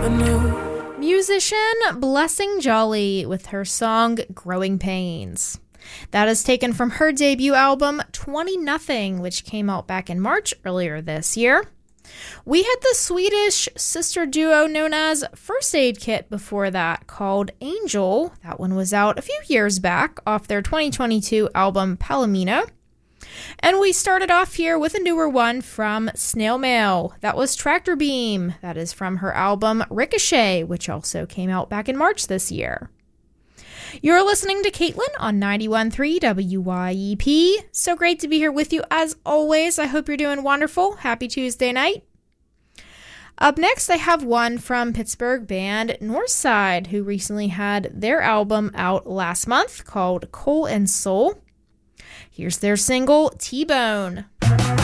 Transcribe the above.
Musician Blessing Jolly with her song Growing Pains. That is taken from her debut album 20 Nothing, which came out back in March earlier this year. We had the Swedish sister duo known as First Aid Kit before that, called Angel. That one was out a few years back off their 2022 album Palomino. And we started off here with a newer one from Snail Mail. That was Tractor Beam. That is from her album Ricochet, which also came out back in March this year. You're listening to Caitlin on 91.3 WYEP. So great to be here with you as always. I hope you're doing wonderful. Happy Tuesday night. Up next, I have one from Pittsburgh band Northside, who recently had their album out last month called Coal and Soul. Here's their single, T-Bone.